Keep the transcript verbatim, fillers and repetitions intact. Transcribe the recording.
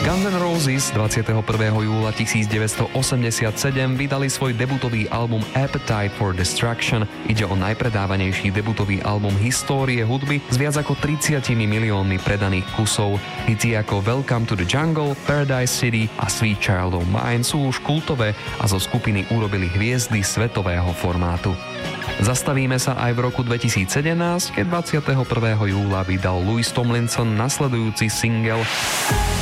Guns N' Roses dvadsiateho prvého júla tisícdeväťstoosemdesiatsedem vydali svoj debutový album Appetite for Destruction. Ide o najpredávanejší debutový album histórie hudby s viac ako tridsiatimi miliónmi predaných kusov. Hity ako Welcome to the Jungle, Paradise City a Sweet Child of Mine sú už kultové a zo skupiny urobili hviezdy svetového formátu. Zastavíme sa aj v roku dvetisícsedemnásť, keď dvadsiateho prvého júla vydal Louis Tomlinson nasledujúci single